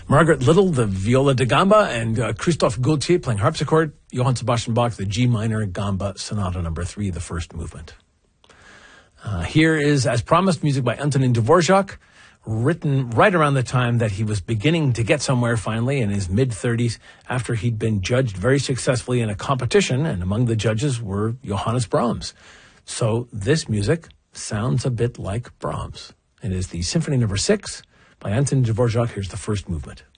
Margaret Little, the viola da gamba, and Christophe Gauthier playing harpsichord. Johann Sebastian Bach, the G minor gamba sonata number 3, the first movement. Here is, as promised, music by Antonin Dvorak, written right around the time that he was beginning to get somewhere finally in his mid-30s, after he'd been judged very successfully in a competition, and among the judges were Johannes Brahms. So this music sounds a bit like Brahms. It is the Symphony Number 6 by Antonin Dvorak. Here's the first movement.